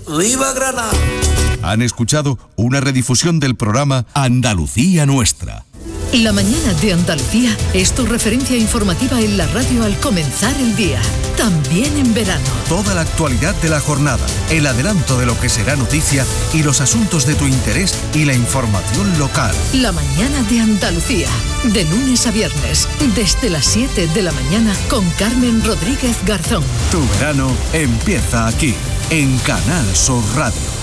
¡Viva Granada! Han escuchado una redifusión del programa Andalucía Nuestra. La mañana de Andalucía es tu referencia informativa en la radio al comenzar el día, también en verano. Toda la actualidad de la jornada, el adelanto de lo que será noticia y los asuntos de tu interés y la información local. La mañana de Andalucía, de lunes a viernes, desde las 7 de la mañana con Carmen Rodríguez Garzón. Tu verano empieza aquí, en Canal Sur Radio.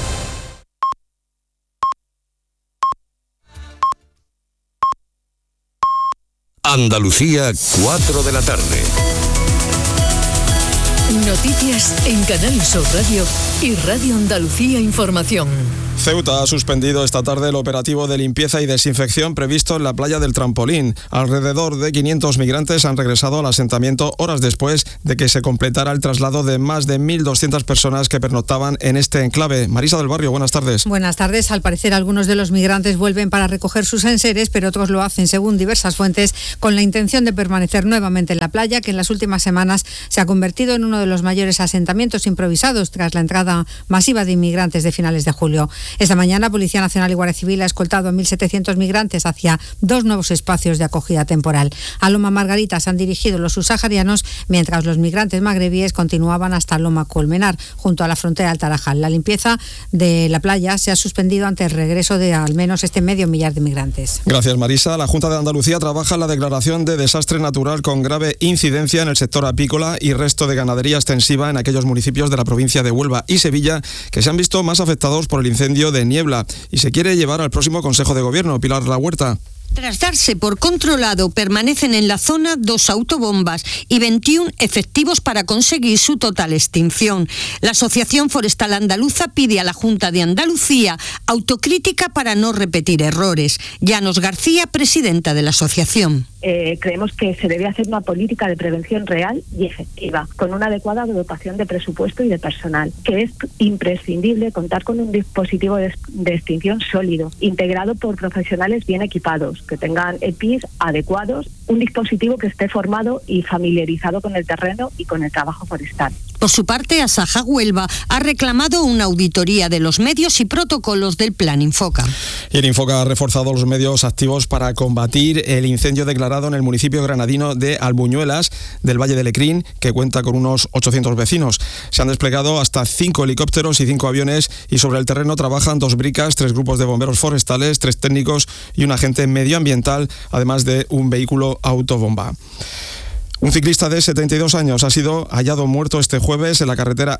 Andalucía, 4 de la tarde. Noticias en Canal Sur Radio y Radio Andalucía Información. Ceuta ha suspendido esta tarde el operativo de limpieza y desinfección previsto en la playa del Trampolín. Alrededor de 500 migrantes han regresado al asentamiento horas después de que se completara el traslado de más de 1.200 personas que pernoctaban en este enclave. Marisa del Barrio, buenas tardes. Buenas tardes. Al parecer, algunos de los migrantes vuelven para recoger sus enseres, pero otros lo hacen, según diversas fuentes, con la intención de permanecer nuevamente en la playa, que en las últimas semanas se ha convertido en uno de los mayores asentamientos improvisados tras la entrada masiva de inmigrantes de finales de julio. Esta mañana, Policía Nacional y Guardia Civil ha escoltado a 1.700 migrantes hacia 2 nuevos espacios de acogida temporal. A Loma Margarita se han dirigido los subsaharianos, mientras los migrantes magrebíes continuaban hasta Loma Colmenar, junto a la frontera del Tarajal. La limpieza de la playa se ha suspendido ante el regreso de al menos este 500.000 de migrantes. Gracias, Marisa. La Junta de Andalucía trabaja en la declaración de desastre natural con grave incidencia en el sector apícola y resto de ganadería extensiva en aquellos municipios de la provincia de Huelva y Sevilla que se han visto más afectados por el incendio de Niebla, y se quiere llevar al próximo Consejo de Gobierno. Pilar La Huerta. Tras darse por controlado, permanecen en la zona 2 autobombas y 21 efectivos para conseguir su total extinción. La Asociación Forestal Andaluza pide a la Junta de Andalucía autocrítica para no repetir errores. Llanos García, presidenta de la asociación. Creemos que se debe hacer una política de prevención real y efectiva, con una adecuada dotación de presupuesto y de personal, que es imprescindible contar con un dispositivo de extinción sólido, integrado por profesionales bien equipados, que tengan EPIs adecuados, un dispositivo que esté formado y familiarizado con el terreno y con el trabajo forestal. Por su parte, Asaja Huelva ha reclamado una auditoría de los medios y protocolos del Plan Infoca. Y el Infoca ha reforzado los medios activos para combatir el incendio declarado en el municipio granadino de Albuñuelas, del Valle de Lecrín, que cuenta con unos 800 vecinos. Se han desplegado hasta 5 helicópteros y 5 aviones, y sobre el terreno trabajan 2 bricas, 3 grupos de bomberos forestales, 3 técnicos y un agente medioambiental, además de un vehículo autobomba. Un ciclista de 72 años ha sido hallado muerto este jueves en la carretera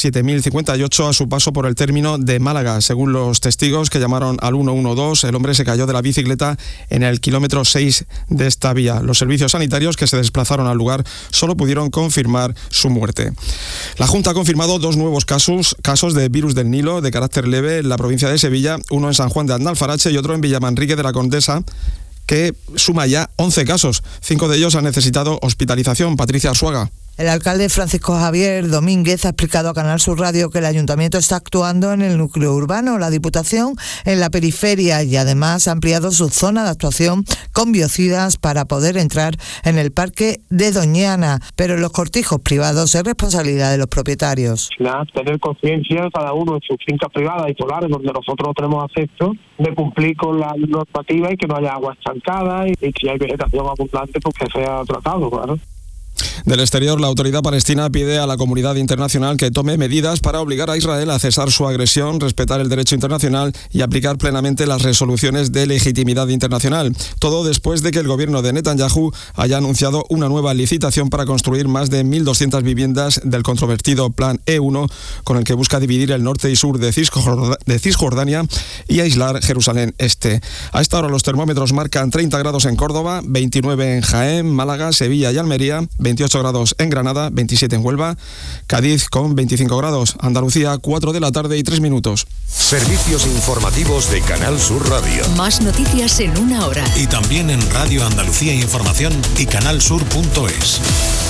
A7058 a su paso por el término de Málaga. Según los testigos que llamaron al 112, el hombre se cayó de la bicicleta en el kilómetro 6 de esta vía. Los servicios sanitarios que se desplazaron al lugar solo pudieron confirmar su muerte. La Junta ha confirmado 2 nuevos casos de virus del Nilo de carácter leve en la provincia de Sevilla, uno en San Juan de Andalfarache y otro en Villamanrique de la Condesa, que suma ya 11 casos. 5 de ellos han necesitado hospitalización. Patricia Arzuaga. El alcalde Francisco Javier Domínguez ha explicado a Canal Sur Radio que el ayuntamiento está actuando en el núcleo urbano, la Diputación en la periferia, y además ha ampliado su zona de actuación con biocidas para poder entrar en el parque de Doñana, pero los cortijos privados es responsabilidad de los propietarios. Tener conciencia cada uno en sus fincas privadas y solares donde nosotros tenemos acceso, de cumplir con la normativa y que no haya agua estancada y que si hay vegetación abundante pues que sea tratado, claro. Del exterior, la autoridad palestina pide a la comunidad internacional que tome medidas para obligar a Israel a cesar su agresión, respetar el derecho internacional y aplicar plenamente las resoluciones de legitimidad internacional. Todo después de que el gobierno de Netanyahu haya anunciado una nueva licitación para construir más de 1.200 viviendas del controvertido Plan E1, con el que busca dividir el norte y sur de Cisjordania y aislar Jerusalén Este. A esta hora los termómetros marcan 30 grados en Córdoba, 29 en Jaén, Málaga, Sevilla y Almería, 28 grados en Granada, 27 en Huelva, Cádiz con 25 grados, Andalucía 4 de la tarde y 3 minutos. Servicios informativos de Canal Sur Radio. Más noticias en 1 hora. Y también en Radio Andalucía Información y canalsur.es.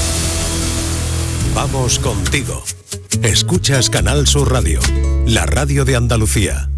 Vamos contigo. Escuchas Canal Sur Radio, la radio de Andalucía.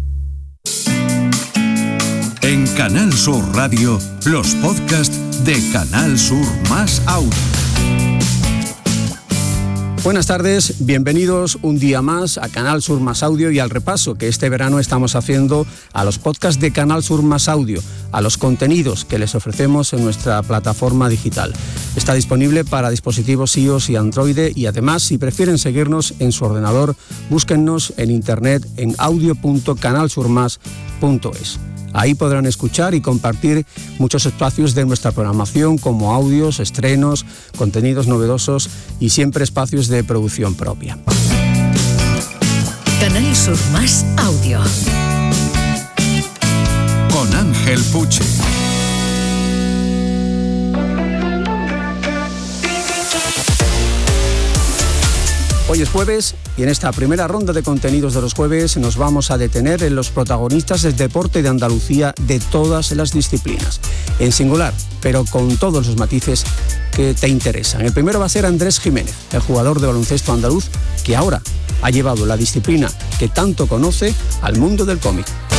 En Canal Sur Radio, los podcasts de Canal Sur más Audio. Buenas tardes, bienvenidos un día más a Canal Sur Más Audio y al repaso que este verano estamos haciendo a los podcasts de Canal Sur Más Audio, a los contenidos que les ofrecemos en nuestra plataforma digital. Está disponible para dispositivos iOS y Android y además, si prefieren seguirnos en su ordenador, búsquennos en internet en audio.canalsurmas.es. Ahí podrán escuchar y compartir muchos espacios de nuestra programación como audios, estrenos, contenidos novedosos y siempre espacios de producción propia. Canal Sur Más Audio. Con Ángel Puche. Hoy es jueves y en esta primera ronda de contenidos de los jueves nos vamos a detener en los protagonistas del deporte de Andalucía de todas las disciplinas, en singular, pero con todos los matices que te interesan. El primero va a ser Andrés Jiménez, el jugador de baloncesto andaluz que ahora ha llevado la disciplina que tanto conoce al mundo del cómic.